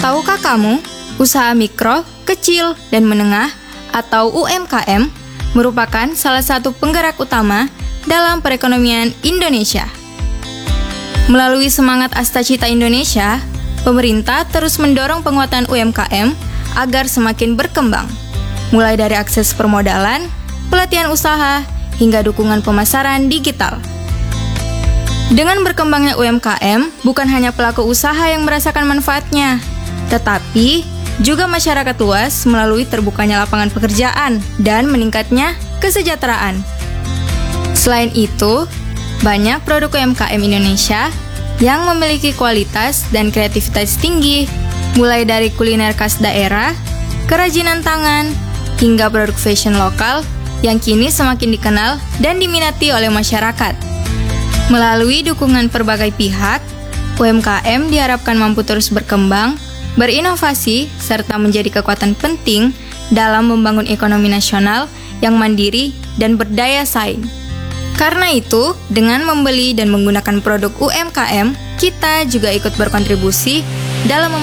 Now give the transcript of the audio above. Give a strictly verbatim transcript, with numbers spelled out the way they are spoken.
Tahukah kamu, usaha mikro, kecil, dan menengah atau U M K M merupakan salah satu penggerak utama dalam perekonomian Indonesia. Melalui semangat Astacita Indonesia, pemerintah terus mendorong penguatan U M K M agar semakin berkembang, mulai dari akses permodalan, pelatihan usaha, hingga dukungan pemasaran digital. Dengan berkembangnya U M K M, bukan hanya pelaku usaha yang merasakan manfaatnya, tetapi juga masyarakat luas melalui terbukanya lapangan pekerjaan dan meningkatnya kesejahteraan. Selain itu, banyak produk U M K M Indonesia yang memiliki kualitas dan kreativitas tinggi, mulai dari kuliner khas daerah, kerajinan tangan, hingga produk fashion lokal yang kini semakin dikenal dan diminati oleh masyarakat. Melalui dukungan berbagai pihak, U M K M diharapkan mampu terus berkembang, berinovasi, serta menjadi kekuatan penting dalam membangun ekonomi nasional yang mandiri dan berdaya saing. Karena itu, dengan membeli dan menggunakan produk U M K M, kita juga ikut berkontribusi dalam